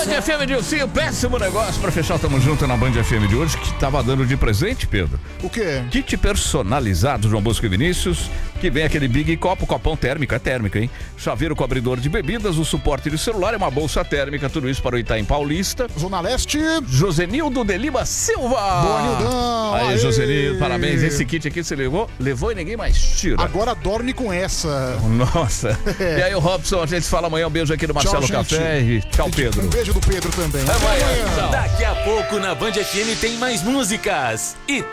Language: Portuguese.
Band FM de Ursinho, péssimo negócio pra fechar. Tamo junto na Band FM de hoje. Que tava dando de presente, Pedro? O quê? Kit personalizado, João Bosco e Vinícius. Que vem aquele Big Copo, copão térmico, é térmica, hein? Chaveiro com abridor de bebidas, o suporte de celular, é uma bolsa térmica, tudo isso para o Itaim Paulista. Zona Leste. Josenildo de Lima Silva. Boa, Nildão. Aí, Josenildo, parabéns. Esse kit aqui você levou e ninguém mais tira. Agora dorme com essa. Nossa. E aí, o Robson, a gente se fala amanhã. Um beijo aqui do Marcelo Café e tchau, Pedro. Um beijo do Pedro também. Até amanhã. Daqui a pouco na Band FM tem mais músicas. E